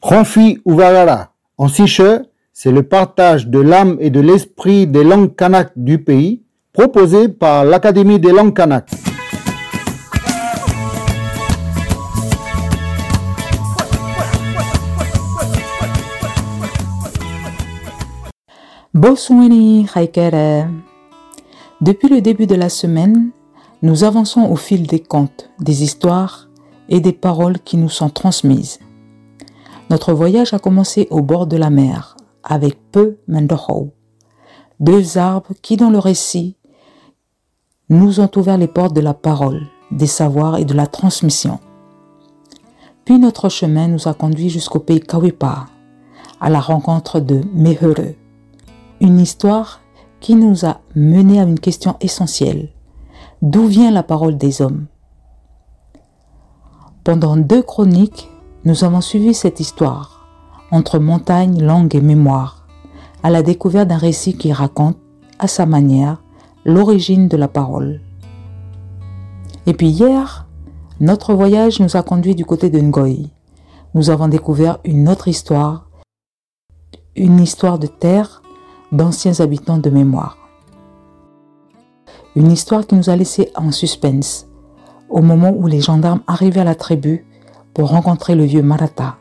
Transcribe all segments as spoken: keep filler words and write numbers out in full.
Ronfi Uvarara, en siche, c'est le partage de l'âme et de l'esprit des langues kanak du pays, proposé par l'Académie des langues kanak. Boswini Haikere. Depuis le début de la semaine, nous avançons au fil des contes, des histoires et des paroles qui nous sont transmises. Notre voyage a commencé au bord de la mer, avec Peu Mendoho, deux arbres qui, dans le récit, nous ont ouvert les portes de la parole, des savoirs et de la transmission. Puis notre chemin nous a conduits jusqu'au pays Kawipa, à la rencontre de Mehere, une histoire qui nous a mené à une question essentielle. D'où vient la parole des hommes? Pendant deux chroniques, nous avons suivi cette histoire, entre montagne, langue et mémoire, à la découverte d'un récit qui raconte, à sa manière, l'origine de la parole. Et puis hier, notre voyage nous a conduits du côté de Ngoï. Nous avons découvert une autre histoire, une histoire de terre, d'anciens habitants de mémoire. Une histoire qui nous a laissé en suspense au moment où les gendarmes arrivaient à la tribu pour rencontrer le vieux Maratha.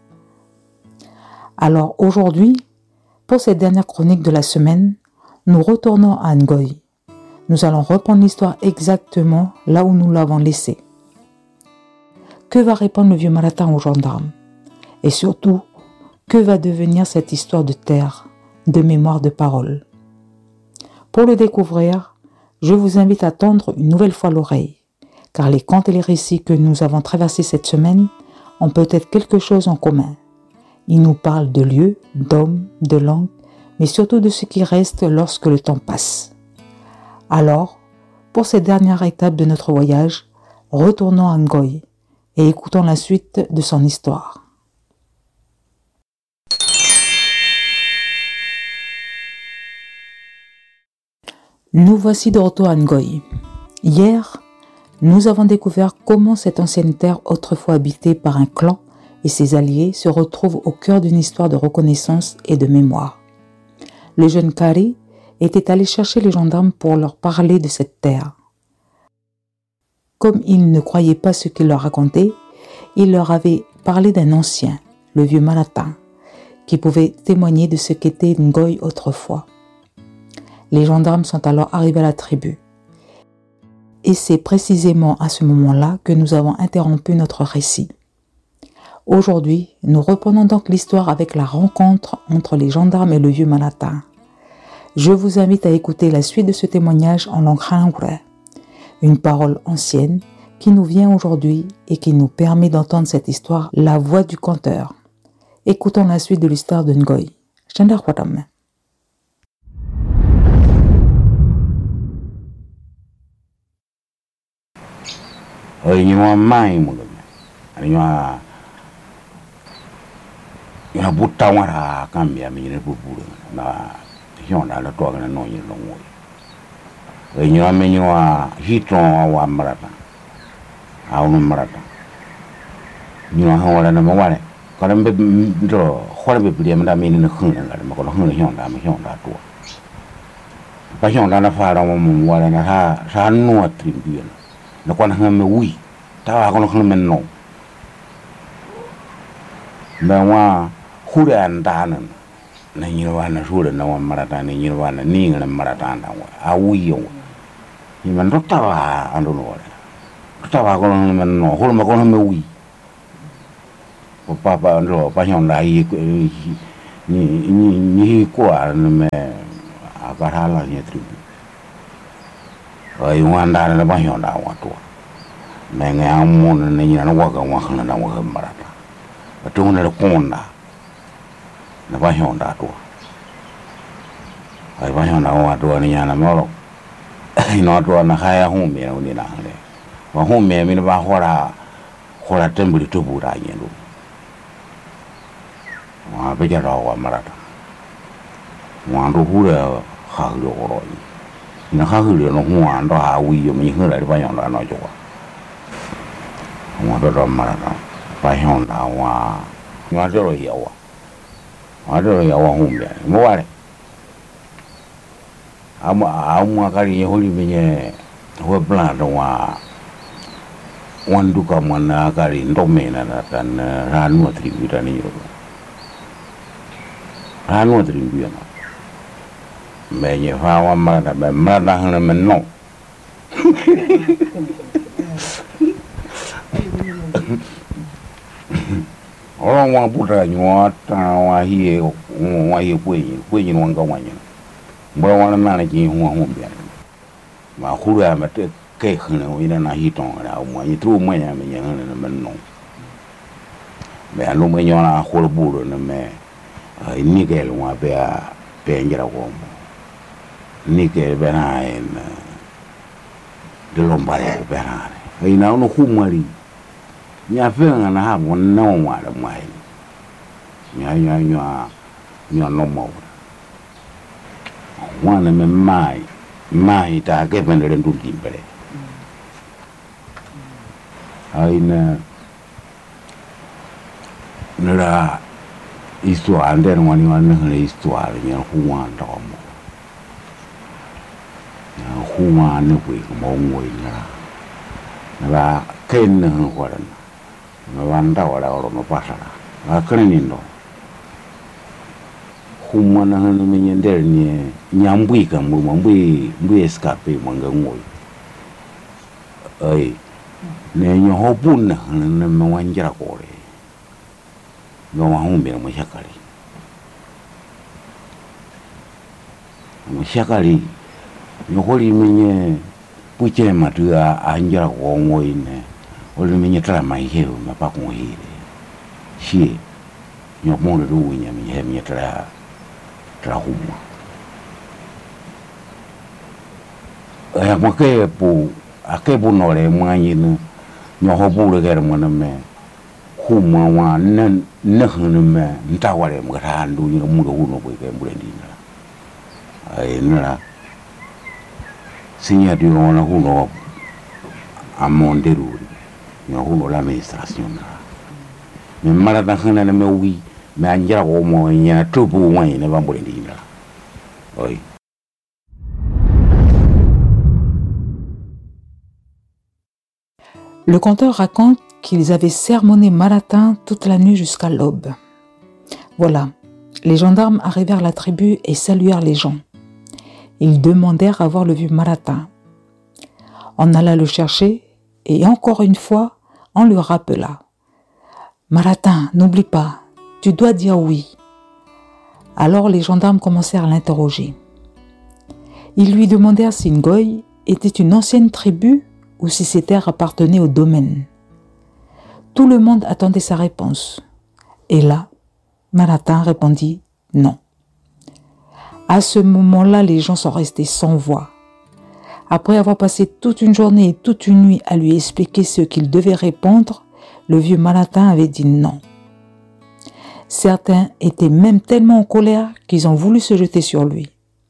Alors aujourd'hui, pour cette dernière chronique de la semaine, nous retournons à Ngoï. Nous allons reprendre l'histoire exactement là où nous l'avons laissée. Que va répondre le vieux Maratha aux gendarmes? Et surtout, que va devenir cette histoire de terre, de mémoire, de parole? Pour le découvrir, je vous invite à tendre une nouvelle fois l'oreille, car les contes et les récits que nous avons traversés cette semaine ont peut-être quelque chose en commun. Ils nous parlent de lieux, d'hommes, de langues, mais surtout de ce qui reste lorsque le temps passe. Alors, pour cette dernière étape de notre voyage, retournons à Ngoï et écoutons la suite de son histoire. Nous voici de retour à Ngoï. Hier, nous avons découvert comment cette ancienne terre autrefois habitée par un clan et ses alliés se retrouve au cœur d'une histoire de reconnaissance et de mémoire. Le jeune Kari était allé chercher les gendarmes pour leur parler de cette terre. Comme il ne croyait pas ce qu'il leur racontait, il leur avait parlé d'un ancien, le vieux Maratha, qui pouvait témoigner de ce qu'était Ngoï autrefois. Les gendarmes sont alors arrivés à la tribu. Et c'est précisément à ce moment-là que nous avons interrompu notre récit. Aujourd'hui, nous reprenons donc l'histoire avec la rencontre entre les gendarmes et le vieux Maratha. Je vous invite à écouter la suite de ce témoignage en langue Hangure, une parole ancienne qui nous vient aujourd'hui et qui nous permet d'entendre cette histoire, la voix du conteur. Écoutons la suite de l'histoire de Ngoï. Chandarwatam. Oi nyuma mai mulu ani nyuma nyuma buta wara kambia mi ne buburu na hiona la to kana no yin longo oi nyuma me nyuma hiton wa marata aunu marata nyuma hawala na mawale kana mbe ndo khole be bili mda mi ne khun ngala ma ko khun hiona ma hiona to ba hiona na fara mo mo wala na ha sa no tribu na kwa na me wi ta wa ko men no na wa hura andanan na nyirwa na hura na wa marata na nyirwa na ni ngala marata na wa a wi yo ni man rota wa ando no rota wa ko men no hura ma ko me wi o papa ando pa hyon la yi ni ni ni ko a me a barala ni tribu ai wanda na ba hyon da wa to me nga mo na ni na wa ga wa khana na wa marata ba to na ko na na ba hyon da to ai ba hyon da wa to ni na mo no to na ha ya hu me ni na le wa hu me mi ba ho ra ho ra tembuli to bu ra yin lo wa be ja ro wa marata wa ndo hu ra ha lo ro ni na ha hu le no hu an do ha wi yo mi hu la ba hyon da no jo wa wa do do marata ba hyon da wa Nhwa zero yawa. Nhwa zero yawa humbia. Mwale. Amu amu akari nyeholi menye hwe blanda wa wanduka mwana akari ndomena na tan ranu atributa ni yoga. Ranu atributa na. Menye fawa mara be mara hana menno. Orang wang putra nyuat wang hiye wang hiye kuih kuih ni wang kawannya. Bawa orang mana je huang huang biar. Ma khuru ama te keh hene ina na hitong ada umma itu umma ya me yang hene menno. Me anu me nyona khuru buru na me ini ke lu ma be be ngira ko. Ni ke be na en de lombare be na. Ina no khumari. Nya fenga na ha wonna wa da mai. Nya nya nya nya no mo. Wana me mai mai ta ke pendere ndu timbere. Aina nera histoire ande wani wani hale histoire nya huwa ndomo. Nya huwa ne kwe mo ngoi nera. Nera ken ho waran. Wanda wala oro no pasara. Akene nindo. Huma na hana menyender ni nyambui kamu mambui mbui escape manga ngoi. Ai ne nyo hopun na hana mewanjara kore. Gama humbe na mashakari. Mashakari nyokoli menye puche matua anjara ko ngoi ne. Oli menye tra mai heu mapa ngoi. Shi nyomondo do nya menye menye tra Trahuma. Eh, makai pu, akai pu nore mangi nu, nyoho pu le ker mana me, huma wa nen nehne me, ntawale mgerandu ni muda huno pu ke mbrendina. Ai nera, sinya di ona huno amonderu, nyoho huno l'administration na. Me mara tanghana na me wi. Le conteur raconte qu'ils avaient sermonné Maratin toute la nuit jusqu'à l'aube. Voilà, les gendarmes arrivèrent à la tribu et saluèrent les gens. Ils demandèrent à voir le vieux Maratin. On alla le chercher et encore une fois, on le rappela. Maratin, n'oublie pas. Tu dois dire oui. Alors les gendarmes commencèrent à l'interroger. Ils lui demandèrent si Ngoï était une ancienne tribu ou si ces terres appartenaient au domaine. Tout le monde attendait sa réponse. Et là, Maratin répondit non. À ce moment-là, les gens sont restés sans voix. Après avoir passé toute une journée et toute une nuit à lui expliquer ce qu'il devait répondre, le vieux Maratin avait dit non. Certains étaient même tellement en colère qu'ils ont voulu se jeter sur lui.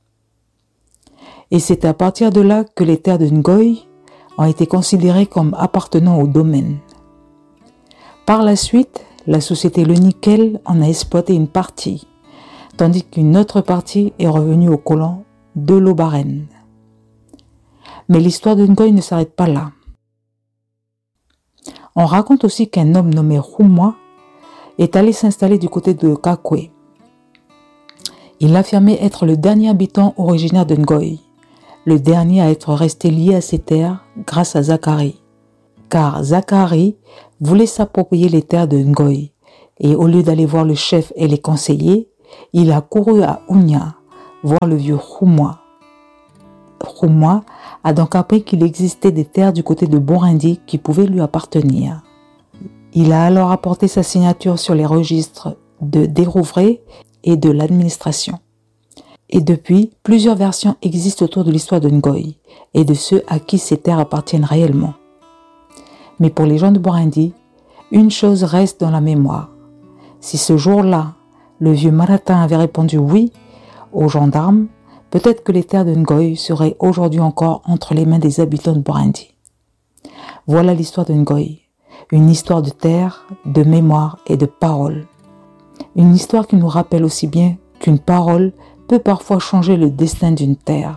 Et c'est à partir de là que les terres de Ngoï ont été considérées comme appartenant au domaine. Par la suite, la société Le Nickel en a exploité une partie, tandis qu'une autre partie est revenue aux colons de l'Obarène. Mais l'histoire de Ngoï ne s'arrête pas là. On raconte aussi qu'un homme nommé Roumois est allé s'installer du côté de Kakwe. Il affirmait être le dernier habitant originaire de Ngoï, le dernier à être resté lié à ces terres grâce à Zacharie. Car Zacharie voulait s'approprier les terres de Ngoï et au lieu d'aller voir le chef et les conseillers, il a couru à Ounia voir le vieux Roumois. Roumois a donc appris qu'il existait des terres du côté de Borindi qui pouvaient lui appartenir. Il a alors apporté sa signature sur les registres de Dérouvray et de l'administration. Et depuis, plusieurs versions existent autour de l'histoire de Ngoï et de ceux à qui ces terres appartiennent réellement. Mais pour les gens de Borindi, une chose reste dans la mémoire. Si ce jour-là, le vieux Maratin avait répondu oui aux gendarmes, peut-être que les terres de Ngoï seraient aujourd'hui encore entre les mains des habitants de Borindi. Voilà l'histoire de Ngoï. Une histoire de terre, de mémoire et de parole. Une histoire qui nous rappelle aussi bien qu'une parole peut parfois changer le destin d'une terre.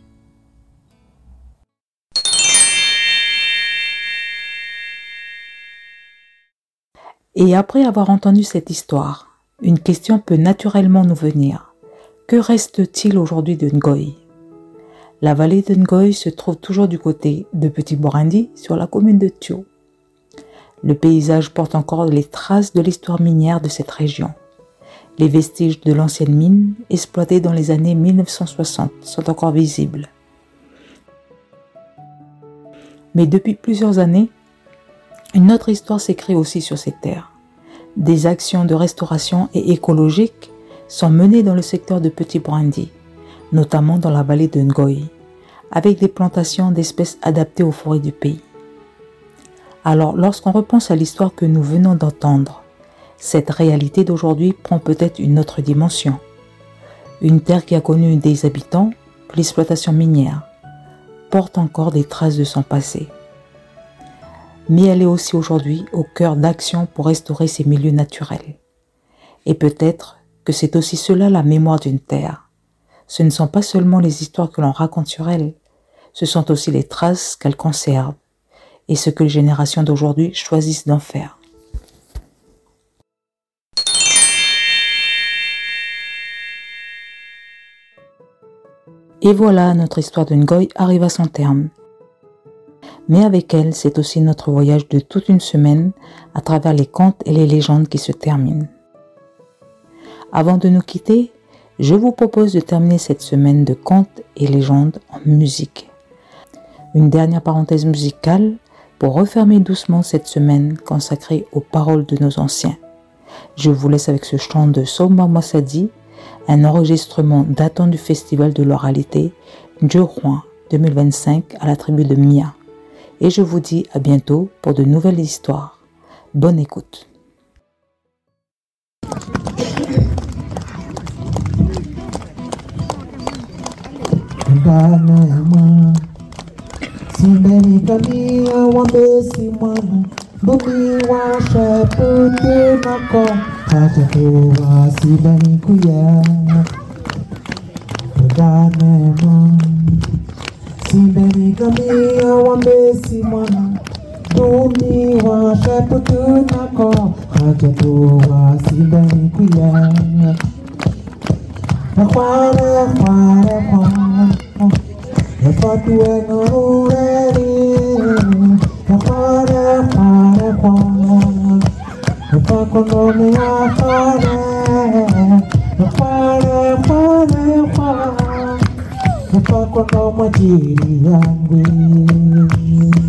Et après avoir entendu cette histoire, une question peut naturellement nous venir. Que reste-t-il aujourd'hui de Ngoï? La vallée de Ngoï se trouve toujours du côté de Petit Borandi, sur la commune de Thio. Le paysage porte encore les traces de l'histoire minière de cette région. Les vestiges de l'ancienne mine, exploitée dans les années mille neuf cent soixante, sont encore visibles. Mais depuis plusieurs années, une autre histoire s'écrit aussi sur ces terres. Des actions de restauration et écologiques sont menées dans le secteur de Petit Borandi, notamment dans la vallée de Ngoï, avec des plantations d'espèces adaptées aux forêts du pays. Alors, lorsqu'on repense à l'histoire que nous venons d'entendre, cette réalité d'aujourd'hui prend peut-être une autre dimension. Une terre qui a connu des habitants, l'exploitation minière, porte encore des traces de son passé. Mais elle est aussi aujourd'hui au cœur d'actions pour restaurer ses milieux naturels. Et peut-être que c'est aussi cela la mémoire d'une terre. Ce ne sont pas seulement les histoires que l'on raconte sur elle, ce sont aussi les traces qu'elle conserve et ce que les générations d'aujourd'hui choisissent d'en faire. Et voilà, notre histoire de Ngoï arrive à son terme. Mais avec elle, c'est aussi notre voyage de toute une semaine à travers les contes et les légendes qui se terminent. Avant de nous quitter, je vous propose de terminer cette semaine de contes et légendes en musique. Une dernière parenthèse musicale pour refermer doucement cette semaine consacrée aux paroles de nos anciens. Je vous laisse avec ce chant de Somba Masadi, un enregistrement datant du festival de l'oralité Djorouan deux mille vingt-cinq à la tribu de Mia. Et je vous dis à bientôt pour de nouvelles histoires. Bonne écoute. Simbeni kamia wambesi mwana Duni wa sheputu nako Hajabu wa simbeni kuya Nakware kware kware Nafatu enurureri Nakware kware kware Nafakonomi afare Nakware kware kware Kwa kwa majiri yangu